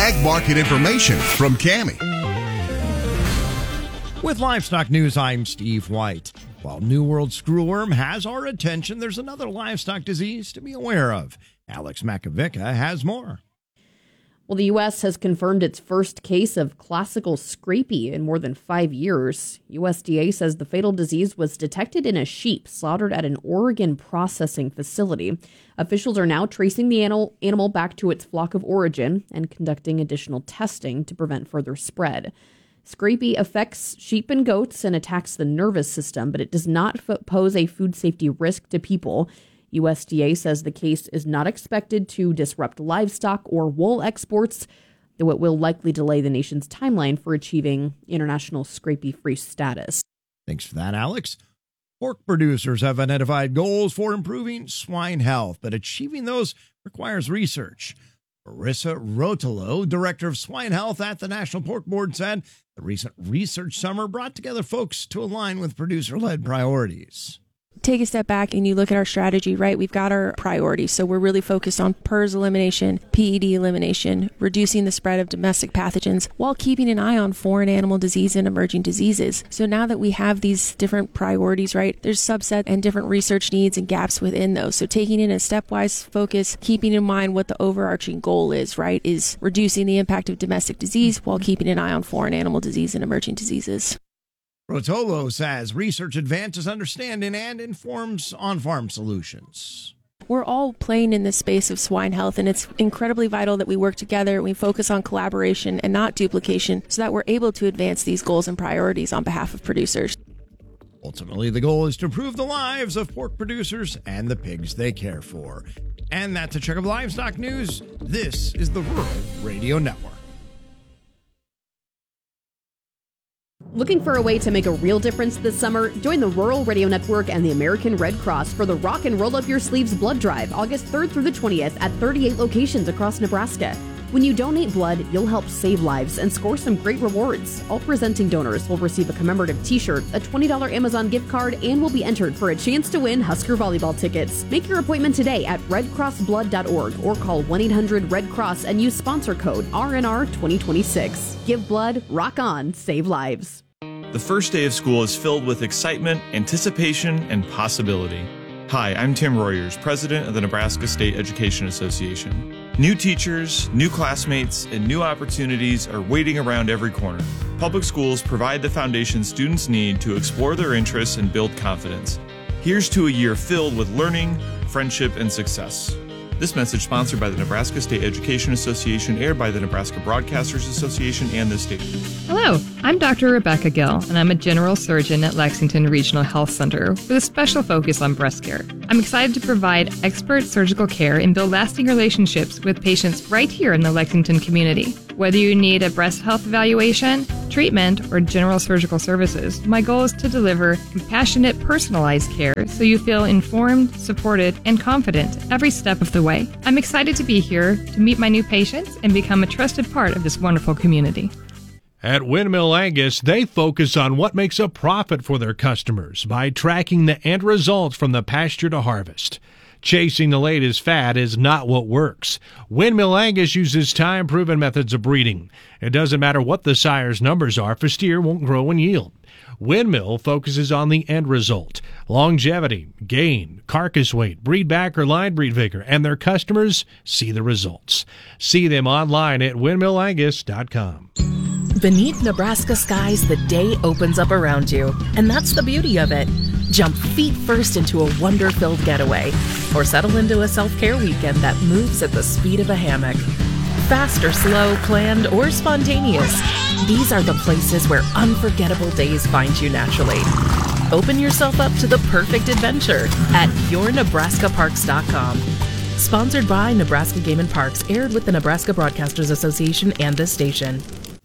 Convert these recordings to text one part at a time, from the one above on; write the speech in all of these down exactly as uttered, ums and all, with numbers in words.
ag market information from Cami. With Livestock News, I'm Steve White. While New World screwworm has our attention, there's another livestock disease to be aware of. Alex Makovica has more. Well, the U S has confirmed its first case of classical scrapie in more than five years. U S D A says the fatal disease was detected in a sheep slaughtered at an Oregon processing facility. Officials are now tracing the animal, animal back to its flock of origin and conducting additional testing to prevent further spread. Scrapie affects sheep and goats and attacks the nervous system, but it does not f- pose a food safety risk to people. U S D A says the case is not expected to disrupt livestock or wool exports, though it will likely delay the nation's timeline for achieving international scrapie-free status. Thanks for that, Alex. Pork producers have identified goals for improving swine health, but achieving those requires research. Marissa Rotolo, Director of Swine Health at the National Pork Board, said the recent research summer brought together folks to align with producer-led priorities. Take a step back and you look at our strategy, right? We've got our priorities. So we're really focused on P R R S elimination, P E D elimination, reducing the spread of domestic pathogens while keeping an eye on foreign animal disease and emerging diseases. So now that we have these different priorities, right, there's subset and different research needs and gaps within those. So taking in a stepwise focus, keeping in mind what the overarching goal is, right, is reducing the impact of domestic disease while keeping an eye on foreign animal disease and emerging diseases. Rotolo says research advances understanding and informs on-farm solutions. We're all playing in this space of swine health, and it's incredibly vital that we work together, we focus on collaboration and not duplication so that we're able to advance these goals and priorities on behalf of producers. Ultimately, the goal is to improve the lives of pork producers and the pigs they care for. And that's a check of livestock news. This is the Rural Radio Network. Looking for a way to make a real difference this summer? Join the Rural Radio Network and the American Red Cross for the Rock and Roll Up Your Sleeves Blood Drive, August third through the twentieth at thirty-eight locations across Nebraska. When you donate blood, you'll help save lives and score some great rewards. All presenting donors will receive a commemorative t-shirt, a twenty dollars Amazon gift card, and will be entered for a chance to win Husker volleyball tickets. Make your appointment today at red cross blood dot org or call one eight hundred red cross and use sponsor code R N R twenty twenty-six. Give blood, rock on, save lives. The first day of school is filled with excitement, anticipation, and possibility. Hi, I'm Tim Royers, president of the Nebraska State Education Association. New teachers, new classmates, and new opportunities are waiting around every corner. Public schools provide the foundation students need to explore their interests and build confidence. Here's to a year filled with learning, friendship, and success. This message sponsored by the Nebraska State Education Association, aired by the Nebraska Broadcasters Association and this station. Hello, I'm Doctor Rebecca Gill, and I'm a general surgeon at Lexington Regional Health Center with a special focus on breast care. I'm excited to provide expert surgical care and build lasting relationships with patients right here in the Lexington community. Whether you need a breast health evaluation, treatment, or general surgical services, my goal is to deliver compassionate, personalized care so you feel informed, supported, and confident every step of the way. I'm excited to be here to meet my new patients and become a trusted part of this wonderful community. At Windmill Angus, they focus on what makes a profit for their customers by tracking the end results from the pasture to harvest. Chasing the latest fad is not what works. Windmill Angus uses time-proven methods of breeding. It doesn't matter what the sire's numbers are, for steer won't grow and yield. Windmill focuses on the end result: longevity, gain, carcass weight, breed back or line breed vigor, and their customers see the results. See them online at windmill angus dot com. Beneath Nebraska skies, the day opens up around you, and that's the beauty of it. Jump feet first into a wonder-filled getaway, or settle into a self-care weekend that moves at the speed of a hammock. Fast or slow, planned or spontaneous, these are the places where unforgettable days find you naturally. Open yourself up to the perfect adventure at your nebraska parks dot com. Sponsored by Nebraska Game and Parks, aired with the Nebraska Broadcasters Association and this station.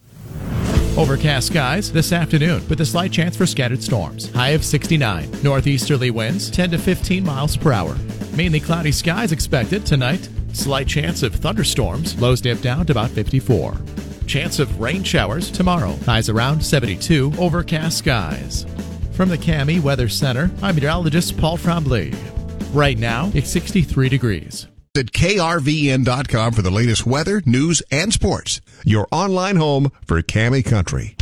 Overcast skies this afternoon with a slight chance for scattered storms. High of sixty-nine. Northeasterly winds ten to fifteen miles per hour. Mainly cloudy skies expected tonight. Slight chance of thunderstorms. Lows dip down to about fifty-four. Chance of rain showers tomorrow. Highs around seventy-two. Overcast skies. From the Cami Weather Center, I'm meteorologist Paul Tremblay. Right now, it's sixty-three degrees. Visit K R V N dot com for the latest weather, news, and sports. Your online home for Cammy Country.